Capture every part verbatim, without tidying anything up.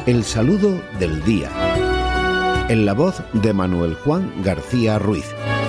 El saludo del día. En la voz de Manuel Juan García Ruiz.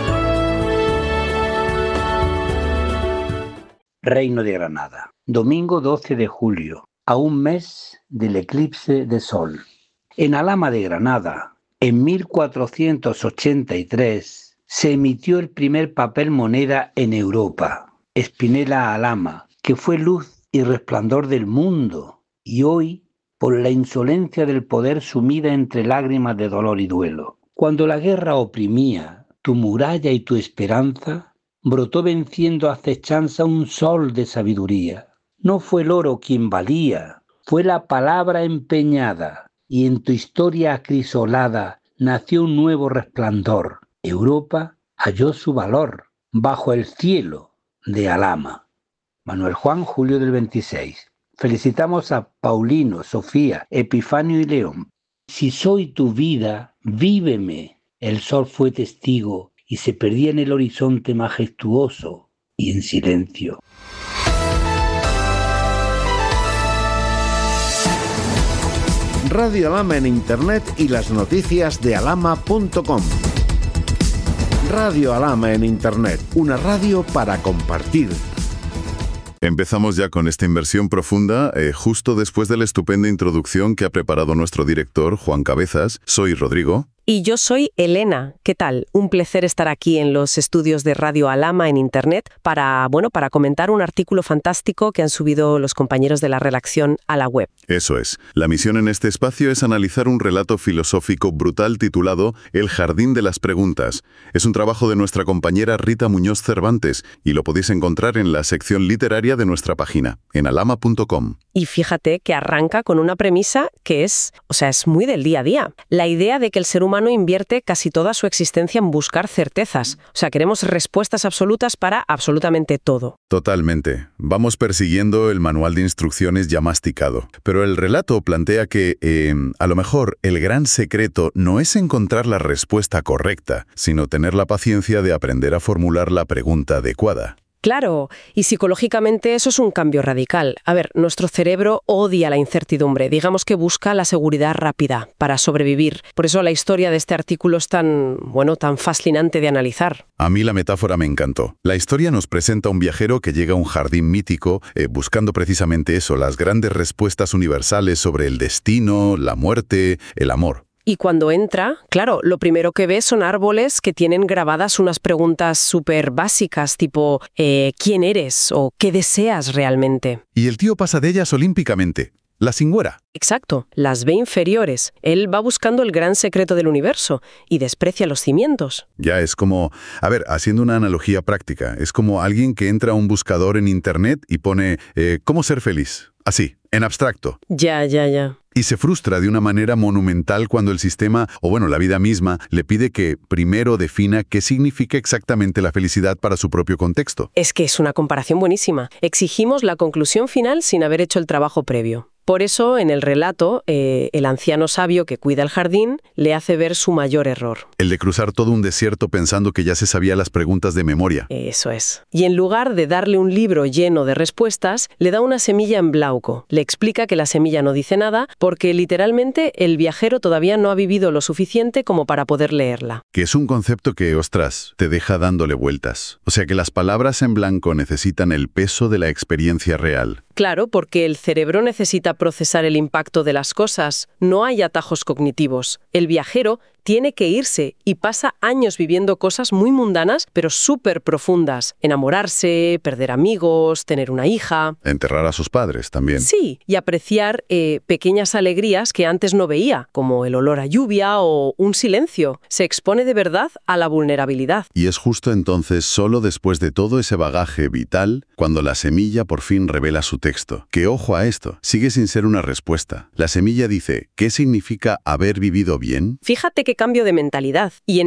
Reino de Granada. Domingo doce de julio, a un mes del eclipse de sol. En Alhama de Granada, en mil cuatrocientos ochenta y tres, se emitió el primer papel moneda en Europa, Spinella Alhama, que fue luz y resplandor del mundo, y hoy, por la insolencia del poder sumida entre lágrimas de dolor y duelo. Cuando la guerra oprimía tu muralla y tu esperanza, brotó venciendo acechanza un sol de sabiduría. No fue el oro quien valía, fue la palabra empeñada, y en tu historia acrisolada nació un nuevo resplandor. Europa halló su valor bajo el cielo de Alhama. Manuel Juan, julio del veintiséis. Felicitamos a Paulino, Sofía, Epifanio y León. Si soy tu vida, víveme. El sol fue testigo y se perdía en el horizonte majestuoso y en silencio. Radio Alhama en Internet y las noticias de alhama punto com. Radio Alhama en Internet, una radio para compartir. Empezamos ya con esta inversión profunda, eh, justo después de la estupenda introducción que ha preparado nuestro director, Juan Cabezas. Soy Rodrigo. Y yo soy Elena. ¿Qué tal? Un placer estar aquí en los estudios de Radio Alhama en Internet para, bueno, para comentar un artículo fantástico que han subido los compañeros de la redacción a la web. Eso es. La misión en este espacio es analizar un relato filosófico brutal titulado El Jardín de las Preguntas. Es un trabajo de nuestra compañera Rita Muñoz Cervantes y lo podéis encontrar en la sección literaria de nuestra página, en alhama punto com. Y fíjate que arranca con una premisa que es, o sea, es muy del día a día. La idea de que el ser humano invierte casi toda su existencia en buscar certezas. O sea, queremos respuestas absolutas para absolutamente todo. Totalmente. Vamos persiguiendo el manual de instrucciones ya masticado. Pero el relato plantea que, eh, a lo mejor, el gran secreto no es encontrar la respuesta correcta, sino tener la paciencia de aprender a formular la pregunta adecuada. Claro, y psicológicamente eso es un cambio radical. A ver, nuestro cerebro odia la incertidumbre, digamos que busca la seguridad rápida para sobrevivir. Por eso la historia de este artículo es tan, bueno, tan fascinante de analizar. A mí la metáfora me encantó. La historia nos presenta a un viajero que llega a un jardín mítico, eh, buscando precisamente eso, las grandes respuestas universales sobre el destino, la muerte, el amor. Y cuando entra, claro, lo primero que ve son árboles que tienen grabadas unas preguntas súper básicas, tipo eh, ¿quién eres? O ¿qué deseas realmente? Y el tío pasa de ellas olímpicamente. La cingüera. Exacto, las ve inferiores. Él va buscando el gran secreto del universo y desprecia los cimientos. Ya es como, a ver, haciendo una analogía práctica, es como alguien que entra a un buscador en Internet y pone eh, ¿cómo ser feliz? Así, en abstracto. Ya, ya, ya. Y se frustra de una manera monumental cuando el sistema, o bueno, la vida misma, le pide que primero defina qué significa exactamente la felicidad para su propio contexto. Es que es una comparación buenísima. Exigimos la conclusión final sin haber hecho el trabajo previo. Por eso, en el relato, eh, el anciano sabio que cuida el jardín le hace ver su mayor error. El de cruzar todo un desierto pensando que ya se sabía las preguntas de memoria. Eso es. Y en lugar de darle un libro lleno de respuestas, le da una semilla en blanco. Le explica que la semilla no dice nada porque literalmente el viajero todavía no ha vivido lo suficiente como para poder leerla. Que es un concepto que, ostras, te deja dándole vueltas. O sea que las palabras en blanco necesitan el peso de la experiencia real. Claro, porque el cerebro necesita procesar el impacto de las cosas. No hay atajos cognitivos. El viajero tiene que irse y pasa años viviendo cosas muy mundanas, pero súper profundas. Enamorarse, perder amigos, tener una hija. Enterrar a sus padres también. Sí, y apreciar eh, pequeñas alegrías que antes no veía, como el olor a lluvia o un silencio. Se expone de verdad a la vulnerabilidad. Y es justo entonces, solo después de todo ese bagaje vital, cuando la semilla por fin revela su texto. Que ojo a esto, sigue sin ser una respuesta. La semilla dice, ¿qué significa haber vivido bien? Fíjate qué cambio de mentalidad. Y en